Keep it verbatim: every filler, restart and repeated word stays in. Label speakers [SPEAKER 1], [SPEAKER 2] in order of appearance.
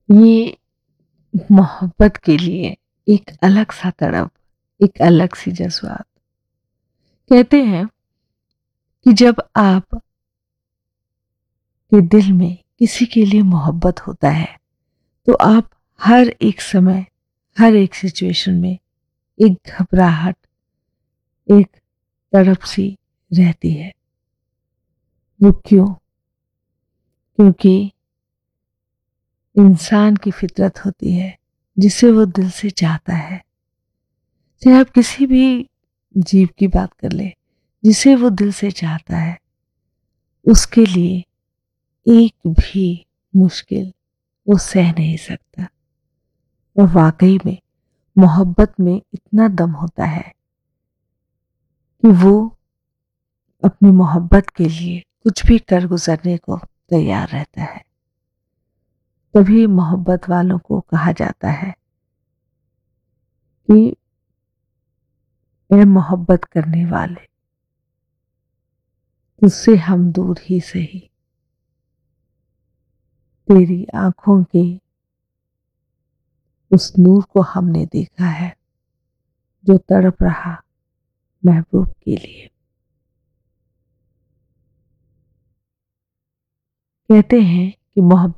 [SPEAKER 1] ये मोहब्बत के लिए एक अलग सा तड़प, एक अलग सी जज्बात। कहते हैं कि जब आप के दिल में किसी के लिए मोहब्बत होता है तो आप हर एक समय, हर एक सिचुएशन में एक घबराहट, एक तड़प सी रहती है। वो क्यों? क्योंकि इंसान की फितरत होती है जिसे वो दिल से चाहता है। चाहे आप किसी भी जीव की बात कर ले, जिसे वो दिल से चाहता है, उसके लिए एक भी मुश्किल वो सह नहीं सकता। और वाकई में मोहब्बत में इतना दम होता है कि वो अपनी मोहब्बत के लिए कुछ भी कर गुजरने को तैयार रहता है। तभी मोहब्बत वालों को कहा जाता है कि ए मोहब्बत करने वाले, तुझसे हम दूर ही सही, तेरी आंखों के उस नूर को हमने देखा है जो तड़प रहा महबूब के लिए। कहते हैं कि मोहब्बत